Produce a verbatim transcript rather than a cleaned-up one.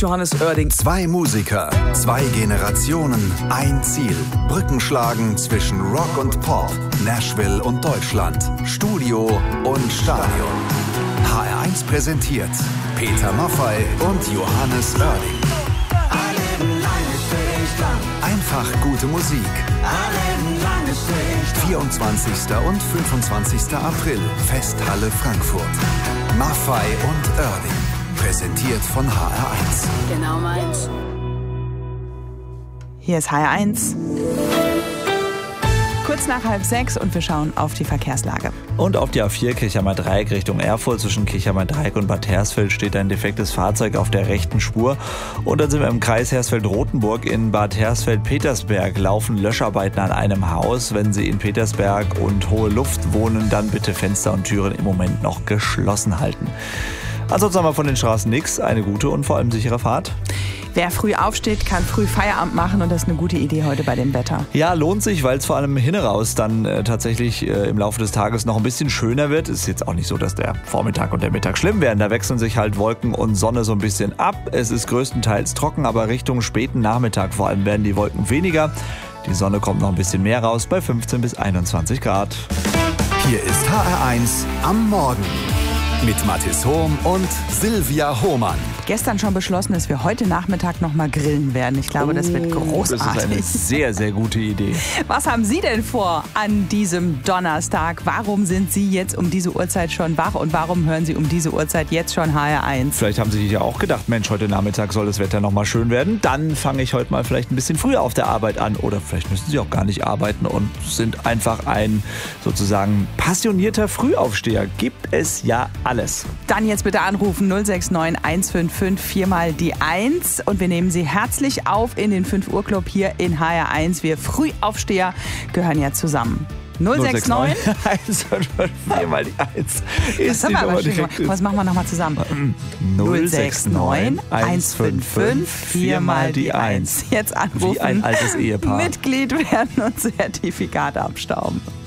Johannes Oerding. Zwei Musiker, zwei Generationen, ein Ziel. Brücken schlagen zwischen Rock und Pop, Nashville und Deutschland, Studio und Stadion. H R eins präsentiert Peter Maffay und Johannes Oerding. Einfach gute Musik. vierundzwanzigster und fünfundzwanzigster April, Festhalle Frankfurt. Maffay und Oerding. Präsentiert von H R eins. Genau meins. Hier ist H R eins. Kurz nach halb sechs und wir schauen auf die Verkehrslage. Und auf die A vier Kirchheimer Dreieck Richtung Erfurt zwischen Kirchheimer Dreieck und Bad Hersfeld steht ein defektes Fahrzeug auf der rechten Spur. Und dann sind wir im Kreis Hersfeld-Rotenburg. In Bad Hersfeld-Petersberg laufen Löscharbeiten an einem Haus. Wenn Sie in Petersberg und Hohe Luft wohnen, dann bitte Fenster und Türen im Moment noch geschlossen halten. Ansonsten haben wir von den Straßen nichts. Eine gute und vor allem sichere Fahrt. Wer früh aufsteht, kann früh Feierabend machen und das ist eine gute Idee heute bei dem Wetter. Ja, lohnt sich, weil es vor allem hinten raus dann äh, tatsächlich äh, im Laufe des Tages noch ein bisschen schöner wird. Ist jetzt auch nicht so, dass der Vormittag und der Mittag schlimm werden. Da wechseln sich halt Wolken und Sonne so ein bisschen ab. Es ist größtenteils trocken, aber Richtung späten Nachmittag vor allem werden die Wolken weniger. Die Sonne kommt noch ein bisschen mehr raus bei fünfzehn bis einundzwanzig Grad. Hier ist H R eins am Morgen mit Mathis Hohm und Silvia Hohmann. Gestern schon beschlossen, dass wir heute Nachmittag noch mal grillen werden. Ich glaube, das wird großartig. Das ist eine sehr, sehr gute Idee. Was haben Sie denn vor an diesem Donnerstag? Warum sind Sie jetzt um diese Uhrzeit schon wach und warum hören Sie um diese Uhrzeit jetzt schon H R eins? Vielleicht haben Sie sich ja auch gedacht, Mensch, heute Nachmittag soll das Wetter noch mal schön werden. Dann fange ich heute mal vielleicht ein bisschen früher auf der Arbeit an. Oder vielleicht müssen Sie auch gar nicht arbeiten und sind einfach ein sozusagen passionierter Frühaufsteher. Gibt es ja alles. Dann jetzt bitte anrufen null sechs neun eins fünf fünf vier mal die eins und wir nehmen Sie herzlich auf in den fünf Uhr Club hier in H R eins. Wir Frühaufsteher gehören ja zusammen. null sechs neun eins fünf fünf vier mal die eins. Das haben wir aber schon gemacht. Was machen wir nochmal zusammen? null sechs neun eins fünf fünf vier mal die eins. Jetzt anrufen. Wie ein altes Ehepaar. Mitglied werden und Zertifikat abstauben.